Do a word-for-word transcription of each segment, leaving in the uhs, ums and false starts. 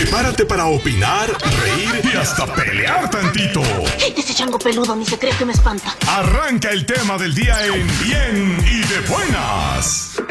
Prepárate para opinar, reír y hasta pelear tantito. Ese chango peludo ni se cree que me espanta. Arranca el tema del día en Bien y de Buenas.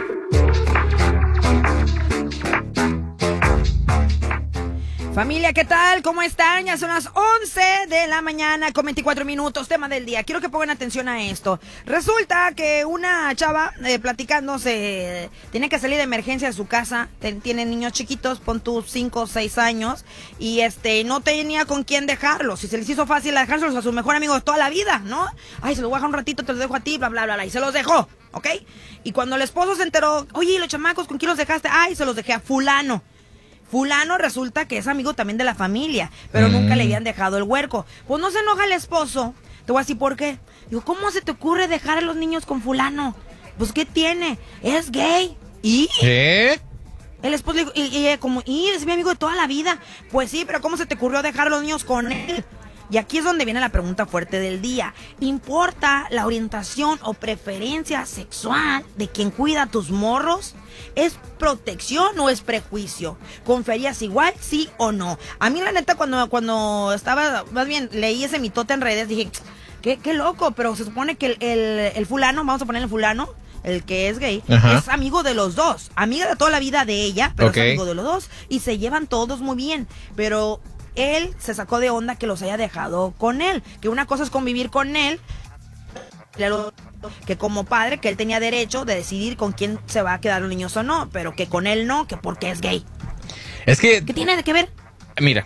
Familia, ¿qué tal? ¿Cómo están? Ya son las once de la mañana con veinticuatro minutos, tema del día. Quiero que pongan atención a esto. Resulta que una chava eh, platicando se tiene que salir de emergencia de su casa. Ten, tiene niños chiquitos, pon tus cinco o seis años, y este no tenía con quién dejarlos. Y se les hizo fácil dejárselos a su mejor amigo de toda la vida, ¿no? Ay, se los voy a dejar un ratito, te los dejo a ti, bla, bla, bla, bla. Y se los dejó, ¿ok? Y cuando el esposo se enteró, oye, ¿y los chamacos con quién los dejaste? Ay, se los dejé a fulano. Fulano resulta que es amigo también de la familia, pero mm. nunca le habían dejado el huerco. Pues no se enoja el esposo. Te voy a decir por qué. Digo, ¿cómo se te ocurre dejar a los niños con fulano? Pues, ¿qué tiene? Es gay. ¿Y? ¿Qué? El esposo le dijo, y, y como, y es mi amigo de toda la vida. Pues sí, pero ¿cómo se te ocurrió dejar a los niños con él? Y aquí es donde viene la pregunta fuerte del día. ¿Importa la orientación o preferencia sexual de quien cuida a tus morros? ¿Es protección o es prejuicio? ¿Confiarías igual, sí o no? A mí la neta cuando, cuando estaba, más bien leí ese mitote en redes, dije, qué, qué loco, pero se supone que el, el, el fulano, vamos a poner el fulano, el que es gay, ajá, es amigo de los dos, amiga de toda la vida de ella, pero okay, es amigo de los dos, y se llevan todos muy bien, pero él se sacó de onda que los haya dejado con él, que una cosa es convivir con él, que como padre, que él tenía derecho de decidir con quién se va a quedar los niños o no, pero que con él no, que porque es gay. Es que... ¿Qué tiene que ver? Mira,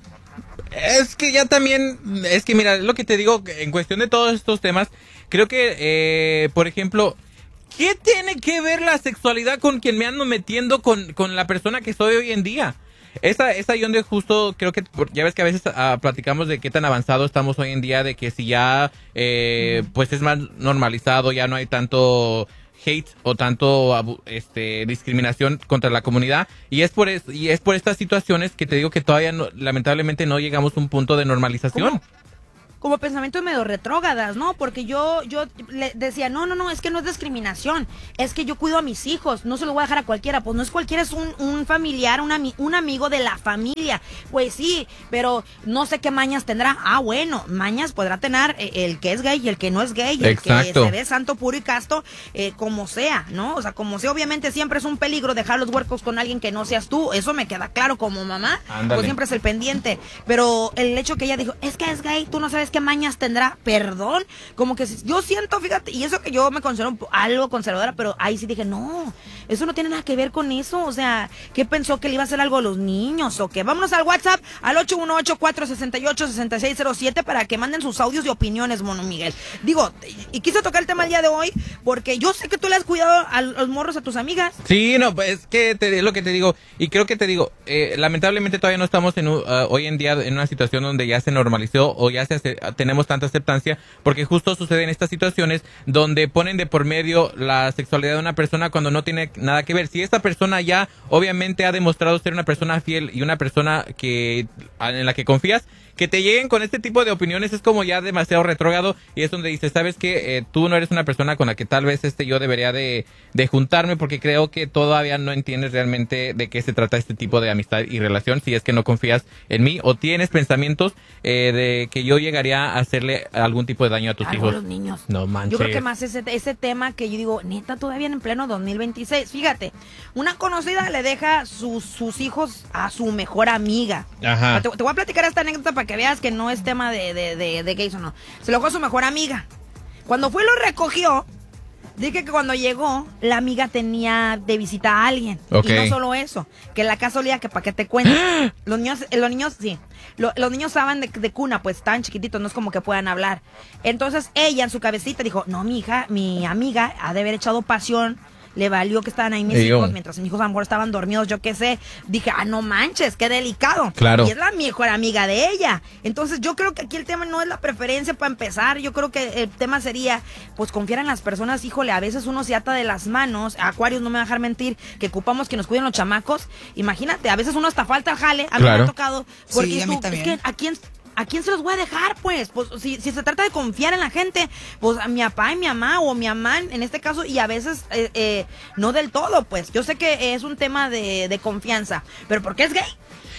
es que ya también, es que mira, lo que te digo, en cuestión de todos estos temas, creo que, eh, por ejemplo, ¿qué tiene que ver la sexualidad con quien me ando metiendo con, con la persona que soy hoy en día? Esa, esa yo donde justo creo que, ya ves que a veces uh, platicamos de qué tan avanzado estamos hoy en día, de que si ya eh, pues es más normalizado, ya no hay tanto hate o tanto este discriminación contra la comunidad, y es por es, y es por estas situaciones que te digo que todavía no, lamentablemente no llegamos a un punto de normalización. ¿Cómo? Como pensamientos medio retrógradas, ¿no? Porque yo yo le decía, no, no, no, es que no es discriminación, es que yo cuido a mis hijos, no se lo voy a dejar a cualquiera. Pues no es cualquiera, es un, un familiar, un, ami un amigo de la familia. Pues sí, pero no sé qué mañas tendrá. Ah, bueno, mañas podrá tener el que es gay y el que no es gay, el exacto, que se ve santo, puro y casto, eh, como sea, ¿no? O sea, como sea, obviamente siempre es un peligro dejar los huercos con alguien que no seas tú, eso me queda claro como mamá. Ándale. Pues siempre es el pendiente, pero el hecho que ella dijo, es que es gay, tú no sabes qué mañas tendrá, perdón, como que yo siento, fíjate, y eso que yo me considero algo conservadora, pero ahí sí dije, no, eso no tiene nada que ver con eso, o sea, ¿qué pensó que le iba a hacer algo a los niños o qué? Vámonos al WhatsApp, al ocho uno ocho, cuatro seis ocho, seis seis cero siete para que manden sus audios y opiniones, mono Miguel. Digo, y quise tocar el tema el día de hoy, porque yo sé que tú le has cuidado a los morros a tus amigas. Sí, no, pues es que te, es lo que te digo, y creo que te digo, eh, lamentablemente todavía no estamos en, uh, hoy en día en una situación donde ya se normalizó o ya se hace, tenemos tanta aceptancia, porque justo suceden estas situaciones donde ponen de por medio la sexualidad de una persona cuando no tiene nada que ver. Si esta persona ya obviamente ha demostrado ser una persona fiel y una persona que en la que confías, que te lleguen con este tipo de opiniones es como ya demasiado retrógrado, y es donde dices, sabes que eh, tú no eres una persona con la que tal vez este yo debería de, de juntarme, porque creo que todavía no entiendes realmente de qué se trata este tipo de amistad y relación, si es que no confías en mí o tienes pensamientos eh, de que yo llegaría a hacerle algún tipo de daño a tus Algo hijos. A los niños. No manches. Yo creo que más ese, ese tema que yo digo, neta, todavía en pleno dos mil veintiséis. Fíjate, una conocida le deja sus, sus hijos a su mejor amiga. Ajá. Te, te voy a platicar esta anécdota para que veas que no es tema de, de, de, de gays o no. Se lo dejó a su mejor amiga. Cuando fue y lo recogió, dije que cuando llegó, la amiga tenía de visita a alguien. Okay. Y no solo eso, que la casa olía que para que te cuente. Los niños, los niños, sí. Lo, los niños estaban de, de cuna, pues estaban chiquititos, no es como que puedan hablar. Entonces ella en su cabecita dijo, no, mi hija, mi amiga ha de haber echado pasión. Le valió que estaban ahí mis Digo. hijos, mientras mis hijos a lo mejor estaban dormidos, yo qué sé. Dije, ah, no manches, qué delicado. Claro. Y es la mejor amiga de ella. Entonces yo creo que aquí el tema no es la preferencia para empezar. Yo creo que el tema sería, pues confiar en las personas. Híjole, a veces uno se ata de las manos. Aquarius no me va a dejar mentir, que ocupamos que nos cuiden los chamacos. Imagínate, a veces uno hasta falta al jale. A mí Claro. me ha tocado. Porque Sí, a mí tú, también. es que a quién... ¿A quién se los voy a dejar, pues? Pues si, si se trata de confiar en la gente, pues a mi papá y mi mamá, o mi mamá en este caso, y a veces eh, eh, no del todo, pues. Yo sé que es un tema de, de confianza, pero ¿por qué es gay?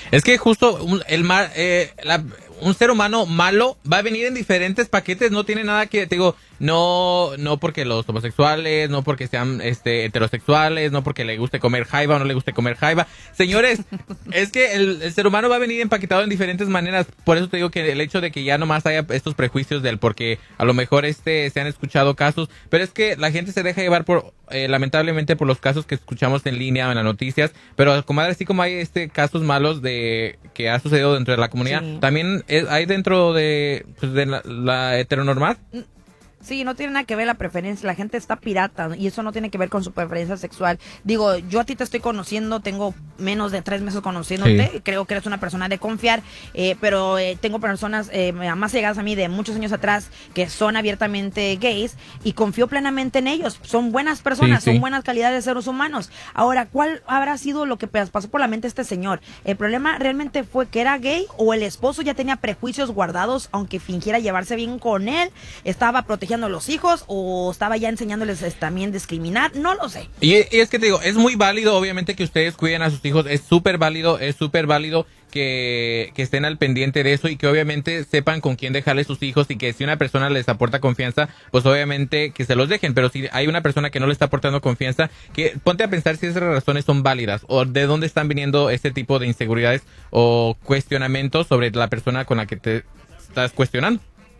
Es que justo un, el mar, eh, la, un ser humano malo va a venir en diferentes paquetes, no tiene nada que, te digo, no, no porque los homosexuales, no porque sean este heterosexuales, no porque le guste comer jaiba o no le guste comer jaiba. Señores, es que el, el ser humano va a venir empaquetado en diferentes maneras, por eso te digo que el hecho de que ya nomás haya estos prejuicios del porque a lo mejor este se han escuchado casos, pero es que la gente se deja llevar por, eh, lamentablemente por los casos que escuchamos en línea, en las noticias, pero comadre, así como hay este casos malos de que ha sucedido dentro de la comunidad, sí. también es, hay dentro de, pues, de la, la heteronormal. Sí, no tiene nada que ver la preferencia, la gente está pirata y eso no tiene que ver con su preferencia sexual. Digo, yo a ti te estoy conociendo, tengo menos de tres meses conociéndote, sí. creo que eres una persona de confiar, eh, pero eh, tengo personas eh, más llegadas a mí de muchos años atrás que son abiertamente gays y confío plenamente en ellos, son buenas personas, sí, sí. son buenas calidades de seres humanos. Ahora, ¿cuál habrá sido lo que pasó por la mente de este señor? ¿El problema realmente fue que era gay o el esposo ya tenía prejuicios guardados, aunque fingiera llevarse bien con él, estaba protegiendo a los hijos o estaba ya enseñándoles es, también discriminar? No lo sé. Y, y es que te digo, es muy válido obviamente que ustedes cuiden a sus hijos, es súper válido, es súper válido que, que estén al pendiente de eso y que obviamente sepan con quién dejarle sus hijos y que si una persona les aporta confianza, pues obviamente que se los dejen, pero si hay una persona que no le está aportando confianza, que ponte a pensar si esas razones son válidas o de dónde están viniendo este tipo de inseguridades o cuestionamientos sobre la persona con la que te estás cuestionando.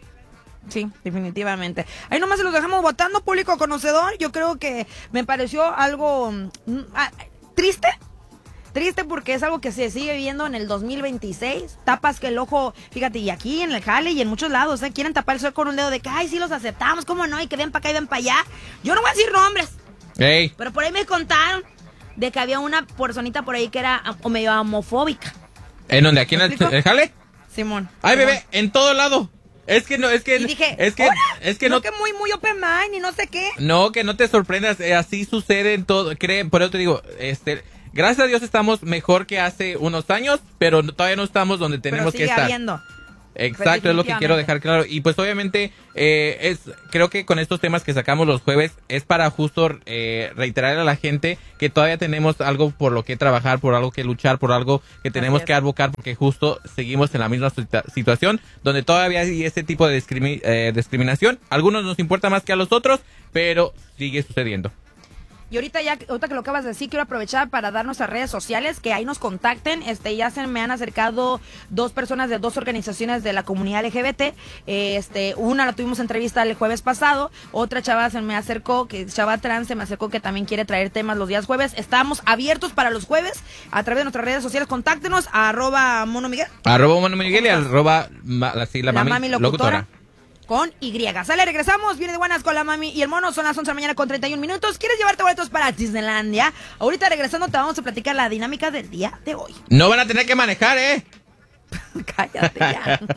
Sí, definitivamente. Ahí nomás se los dejamos votando, público conocedor. Yo creo que me pareció algo mm, ah, triste. Triste porque es algo que se sigue viendo en el dos mil veintiséis. Tapas que el ojo, fíjate, y aquí en el jale y en muchos lados, ¿eh? Quieren tapar el sol con un dedo de que, ay, sí los aceptamos, ¿cómo no? Y que ven para acá y ven para allá. Yo no voy a decir nombres. Hey. Pero por ahí me contaron de que había una personita por ahí que era o medio homofóbica. ¿En dónde? ¿Aquí en el, el jale? Simón. Ay, Simón. bebé, en todo lado. Es que no, es que, y dije, es que, es que no, no, que muy, muy open mind y no sé qué. No, que no te sorprendas, eh, así sucede en todo, cree, por eso te digo, este, gracias a Dios estamos mejor que hace unos años, pero todavía no estamos donde tenemos pero sigue que estar. Habiendo. Exacto, es lo que quiero dejar claro. Y pues obviamente, eh, es creo que con estos temas que sacamos los jueves, es para justo eh, reiterar a la gente que todavía tenemos algo por lo que trabajar, por algo que luchar, por algo que tenemos que advocar, porque justo seguimos en la misma situación, donde todavía hay ese tipo de discrimi eh, discriminación. A algunos nos importa más que a los otros, pero sigue sucediendo. Y ahorita ya, ahorita que lo acabas de decir, quiero aprovechar para dar nuestras redes sociales, que ahí nos contacten. Este, ya se me han acercado dos personas de dos organizaciones de la comunidad L G B T. Este, una la tuvimos entrevista el jueves pasado, otra chava se me acercó, que chava trans se me acercó que también quiere traer temas los días jueves. Estamos abiertos para los jueves a través de nuestras redes sociales. Contáctenos a arroba Mono Miguel. Arroba Mono Miguel y arroba la, sí, la, la mami, mami locutora. locutora. Con Y. Sale, regresamos. Viene de buenas con la mami y el mono. Son las once de la mañana con treinta y un minutos. ¿Quieres llevarte boletos para Disneylandia? Ahorita regresando te vamos a platicar la dinámica del día de hoy. No van a tener que manejar, ¿eh? Cállate ya.